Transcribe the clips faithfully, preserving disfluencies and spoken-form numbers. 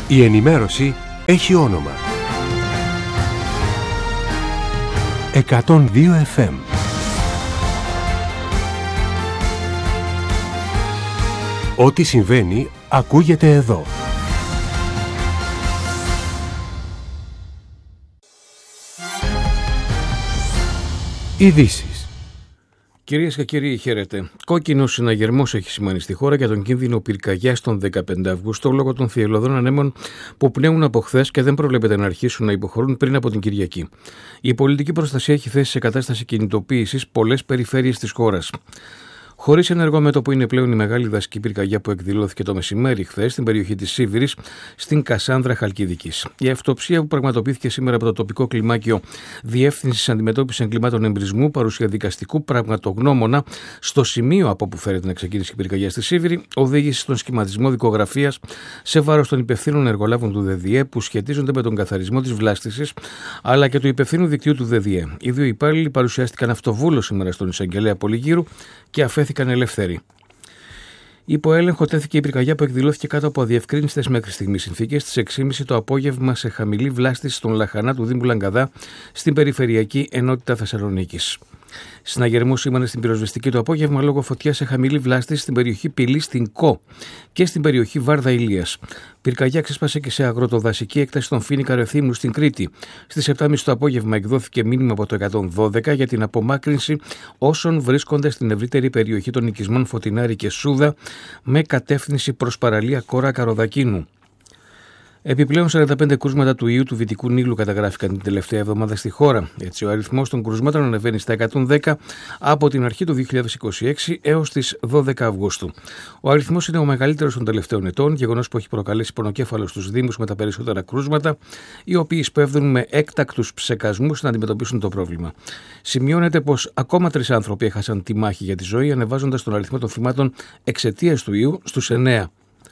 Η ενημέρωση έχει όνομα. εκατόν δύο εφ εμ. Ό,τι συμβαίνει ακούγεται εδώ. Ειδήσεις. Κυρίες και κύριοι, χαίρετε. Κόκκινος συναγερμός έχει σημάνει στη χώρα για τον κίνδυνο πυρκαγιάς τον δεκαπέντε Αυγούστου λόγω των θυελλωδών ανέμων που πνέουν από χθες και δεν προβλέπεται να αρχίσουν να υποχωρούν πριν από την Κυριακή. Η πολιτική προστασία έχει θέσει σε κατάσταση κινητοποίησης πολλές περιφέρειες της χώρας. Χωρίς ενεργό μέτωπο είναι πλέον η μεγάλη δασική πυρκαγιά που εκδηλώθηκε το μεσημέρι χθες στην περιοχή της Σίβηρης, στην Κασάνδρα Χαλκιδικής. Η αυτοψία που πραγματοποιήθηκε σήμερα από το τοπικό κλιμάκιο Διεύθυνσης Αντιμετώπισης Εγκλημάτων Εμπρισμού, παρουσία δικαστικού πραγματογνώμονα στο σημείο από όπου φέρεται να ξεκίνησε η πυρκαγιά στη Σίβηρη, οδήγησε στον σχηματισμό δικογραφίας σε βάρος των υπευθύνων εργολάβων του ΔΔΕ που σχετίζονται με τον καθαρισμό της βλάστησης, αλλά και του υπευθύνου δικτύου του ΔΔΕ. Οι δύο υπάλληλοι παρουσιάστηκαν αυτοβούλως σήμερα στον εισαγγελέα Πολυγύρου και αφέθηκαν ελεύθεροι. Υπό έλεγχο τέθηκε η πυρκαγιά που εκδηλώθηκε κάτω από αδιευκρίνιστες μέχρι στιγμής συνθήκες στις έξι και μισή το απόγευμα σε χαμηλή βλάστηση στον Λαχανά του Δήμου Λαγκαδά στην περιφερειακή ενότητα Θεσσαλονίκης. Συναγερμός σήμανε στην πυροσβεστική το απόγευμα λόγω φωτιάς σε χαμηλή βλάστηση στην περιοχή Πυλή στην Κο και στην περιοχή Βάρδα Ηλίας. Πυρκαγιά ξέσπασε και σε αγροτοδασική έκταση στον Φοίνικα Ρεθύμνου στην Κρήτη. Στις επτά και μισή το απόγευμα εκδόθηκε μήνυμα από το εκατόν δώδεκα για την απομάκρυνση όσων βρίσκονται στην ευρύτερη περιοχή των οικισμών Φωτεινάρη και Σούδα με κατεύθυνση προς παραλία Κόρα Καροδακίνου. Επιπλέον, σαράντα πέντε κρούσματα του ιού του Βυτικού Νείλου καταγράφηκαν την τελευταία εβδομάδα στη χώρα. Έτσι, ο αριθμός των κρούσματων ανεβαίνει στα εκατόν δέκα από την αρχή του δύο χιλιάδες είκοσι έξι έως τις δώδεκα Αυγούστου. Ο αριθμός είναι ο μεγαλύτερος των τελευταίων ετών, γεγονός που έχει προκαλέσει πονοκέφαλο στους Δήμους με τα περισσότερα κρούσματα, οι οποίοι σπέβδουν με έκτακτους ψεκασμούς να αντιμετωπίσουν το πρόβλημα. Σημειώνεται πως ακόμα τρεις άνθρωποι έχασαν τη μάχη για τη ζωή, ανεβάζοντας τον αριθμό των θυμάτων εξαιτίας του ιού στους εννέα.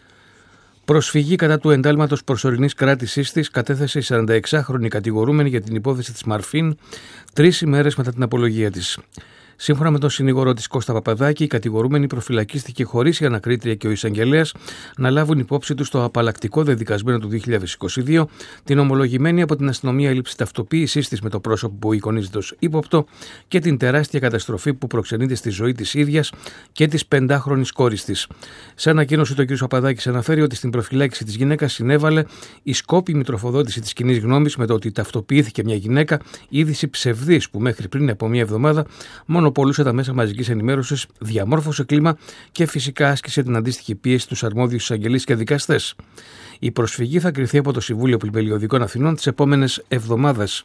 Προσφυγή κατά του εντάλματος προσωρινής κράτησής της κατέθεσε η σαρανταεξάχρονη κατηγορούμενη για την υπόθεση της Μαρφίν τρεις ημέρες μετά την απολογία της. Σύμφωνα με τον συνήγορο της Κώστα Παπαδάκη, η κατηγορούμενη προφυλακίστηκε χωρίς η ανακρίτρια και ο εισαγγελέας να λάβουν υπόψη τους το απαλλακτικό δεδικασμένο του δύο χιλιάδες είκοσι δύο, την ομολογημένη από την αστυνομία έλλειψη ταυτοποίησής της με το πρόσωπο που εικονίζεται ως ύποπτο και την τεράστια καταστροφή που προξενείται στη ζωή της ίδιας και της πεντάχρονης κόρης της. Σε ανακοίνωση, το κ. Παπαδάκης αναφέρει ότι στην προφυλάκηση της γυναίκας συνέβαλε η σκόπιμη τροφοδότηση της κοινής γνώμης με το ότι ταυτοποιήθηκε μια γυναίκα, είδηση ψευδής που μέχρι πριν από μια εβδομάδα μονοπολούσε τα μέσα μαζικής ενημέρωσης, διαμόρφωσε κλίμα και φυσικά άσκησε την αντίστοιχη πίεση στους αρμόδιους εισαγγελείς και δικαστές. Η προσφυγή θα κριθεί από το Συμβούλιο Πλημελιωδικών Αθηνών τις επόμενες εβδομάδες.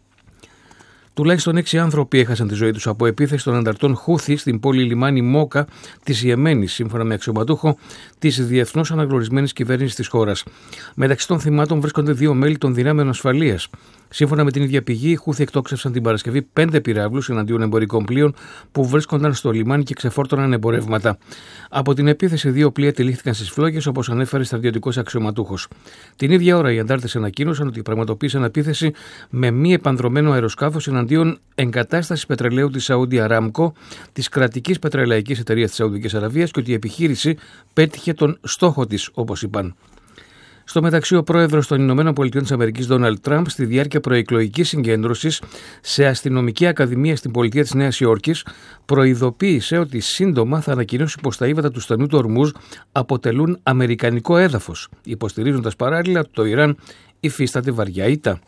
Τουλάχιστον έξι άνθρωποι έχασαν τη ζωή τους από επίθεση των ανταρτών Χούθη στην πόλη λιμάνι Μόκα της Ιεμένης, σύμφωνα με αξιωματούχο της διεθνώς αναγνωρισμένης κυβέρνησης της χώρας. Μεταξύ των θυμάτων βρίσκονται δύο μέλη των δυνάμεων ασφαλείας. Σύμφωνα με την ίδια πηγή, οι Χούθη εκτόξευσαν την Παρασκευή πέντε πυράβλους εναντίον εμπορικών πλοίων που βρίσκονταν στο λιμάνι και ξεφόρτωναν εμπορεύματα. Από την επίθεση, δύο πλοία τυλίχθηκαν στις φλόγες, όπως ανέφερε στρατιωτικός αξιωματούχος. Την ίδια ώρα, οι αντάρτες ανακοίνωσαν ότι πραγματοποίησαν επίθεση με μη επανδρωμένο αεροσκάφος εναντίον εγκατάστασης πετρελαίου της Σαούντι Αράμκο, της κρατικής πετρελαϊκής εταιρείας της Σαουδικής Αραβίας, και ότι η επιχείρηση πέτυχε τον στόχο της, όπως είπαν. Στο μεταξύ, ο πρόεδρος των Ηνωμένων Πολιτειών της Αμερικής, Ντόναλντ Τραμπ, στη διάρκεια προεκλογικής συγκέντρωσης σε αστυνομική ακαδημία στην πολιτεία της Νέας Υόρκης, προειδοποίησε ότι σύντομα θα ανακοινώσει πως τα ύδατα του στενού του Ορμούζ αποτελούν αμερικανικό έδαφος, υποστηρίζοντας παράλληλα ότι το Ιράν υφίσταται βαριά ήττα.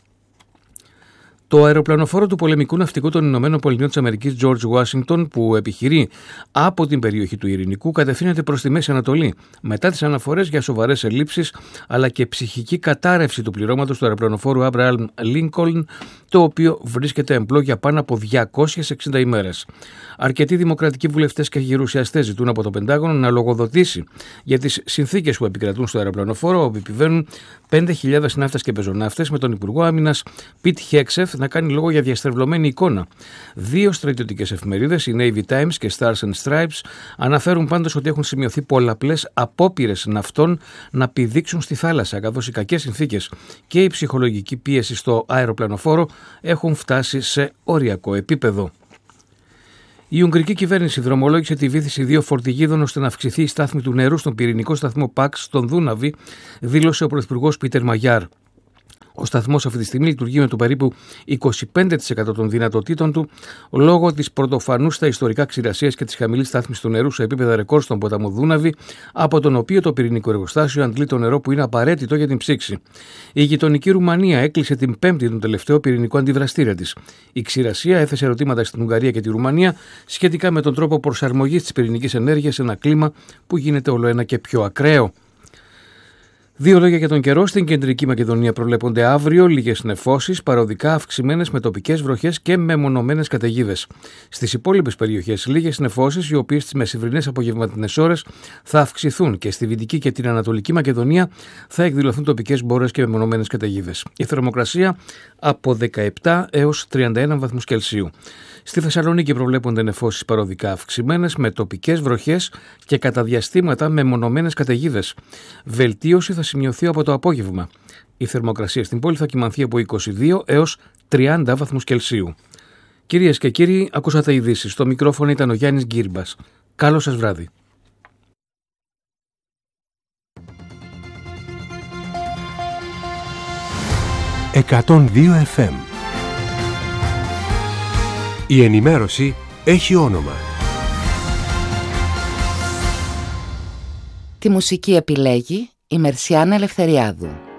Το αεροπλανοφόρο του πολεμικού ναυτικού των Ηνωμένων Πολιτειών της Αμερικής, George Washington, που επιχειρεί από την περιοχή του Ειρηνικού, κατευθύνεται προς τη Μέση Ανατολή, μετά τις αναφορές για σοβαρές ελλείψεις αλλά και ψυχική κατάρρευση του πληρώματος του αεροπλανοφόρου Abraham Lincoln, το οποίο βρίσκεται εμπλό για πάνω από διακόσιες εξήντα ημέρες. Αρκετοί δημοκρατικοί βουλευτές και γερουσιαστές ζητούν από το Πεντάγωνο να λογοδοτήσει για τις συνθήκες που επικρατούν στο αεροπλανοφόρο, όπου επιβαίνουν πέντε χιλιάδες ναύτες και πεζοναύτες, με τον Υπουργό Άμυνας Πιτ Χέξεφ να κάνει λόγο για διαστρεβλωμένη εικόνα. Δύο στρατιωτικές εφημερίδες, η Navy Times και Stars and Stripes, αναφέρουν πάντως ότι έχουν σημειωθεί πολλαπλές απόπειρες ναυτών να πηδήξουν στη θάλασσα, καθώς οι κακές συνθήκες και η ψυχολογική πίεση στο αεροπλανοφόρο έχουν φτάσει σε οριακό επίπεδο. Η Ουγγρική κυβέρνηση δρομολόγησε τη βύθιση δύο φορτηγίδων ώστε να αυξηθεί η στάθμη του νερού στον πυρηνικό σταθμό Παξ στον Δούναβη, δήλωσε ο πρωθυπουργός Πίτερ Μαγιάρ. Ο σταθμός αυτή τη στιγμή λειτουργεί με το περίπου είκοσι πέντε τοις εκατό των δυνατοτήτων του λόγω της πρωτοφανούς στα ιστορικά ξηρασίας και της χαμηλής στάθμης του νερού σε επίπεδα ρεκόρ στον ποταμό Δούναβη, από τον οποίο το πυρηνικό εργοστάσιο αντλεί το νερό που είναι απαραίτητο για την ψήξη. Η γειτονική Ρουμανία έκλεισε την Πέμπτη τον τελευταίο πυρηνικό αντιδραστήρα της. Η ξηρασία έθεσε ερωτήματα στην Ουγγαρία και τη Ρουμανία σχετικά με τον τρόπο προσαρμογής της πυρηνικής ενέργειας σε ένα κλίμα που γίνεται ολοένα και πιο ακραίο. Δύο λόγια για τον καιρό. Στην Κεντρική Μακεδονία προβλέπονται αύριο λίγες νεφώσεις, παροδικά αυξημένες με τοπικές βροχές και μεμονωμένες καταιγίδες. Στις υπόλοιπες περιοχές λίγες νεφώσεις, οι οποίες στις μεσημβρινές απογευματινές ώρες θα αυξηθούν και στη Δυτική και την Ανατολική Μακεδονία θα εκδηλωθούν τοπικές μπόρες και μεμονωμένες καταιγίδες. Η θερμοκρασία από δεκαεπτά έως τριάντα ένα βαθμούς Κελσίου. Στη Θεσσαλονίκη προβλέπονται νεφώσεις παροδικά αυξημένες με τοπικές βροχές και κατά διαστήματα μεμονωμένες καταιγίδες. Βελτίωση θα σημειωθεί από το απόγευμα. Η θερμοκρασία στην πόλη θα κυμανθεί από είκοσι δύο έως τριάντα βαθμούς Κελσίου. Κυρίες και κύριοι, ακούσατε ειδήσεις. Στο μικρόφωνο ήταν ο Γιάννης Γκύρμπας. Καλό σας βράδυ. εκατόν δύο εφ εμ. Η ενημέρωση έχει όνομα. Τη μουσική επιλέγει η Μερσιάνα Ελευθεριάδου.